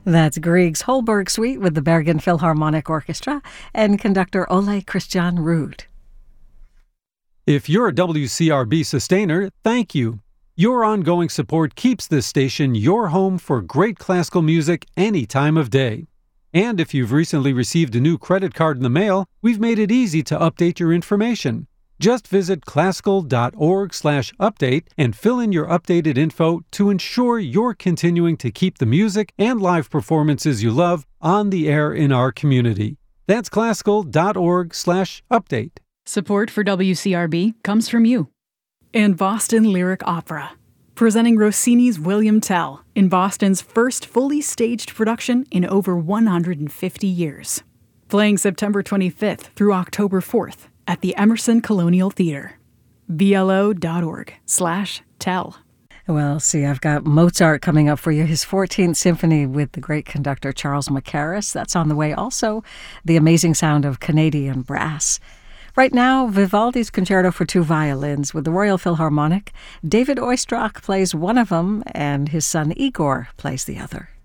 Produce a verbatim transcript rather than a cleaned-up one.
That's Grieg's Holberg Suite with the Bergen Philharmonic Orchestra and conductor Ole Christian Ruud. If you're a W C R B sustainer, thank you. Your ongoing support keeps this station your home for great classical music any time of day. And if you've recently received a new credit card in the mail, we've made it easy to update your information. Just visit classical.org slash update and fill in your updated info to ensure you're continuing to keep the music and live performances you love on the air in our community. That's classical.org slash update. Support for W C R B comes from you. And Boston Lyric Opera, presenting Rossini's William Tell in Boston's first fully staged production in over one hundred fifty years. Playing September twenty-fifth through October fourth at the Emerson Colonial Theater. blo.org slash tell. Well, see, I've got Mozart coming up for you, his fourteenth Symphony with the great conductor Charles Mackerras. That's on the way. Also, the amazing sound of Canadian brass. Right now, Vivaldi's Concerto for Two Violins with the Royal Philharmonic. David Oistrakh plays one of them, and his son Igor plays the other.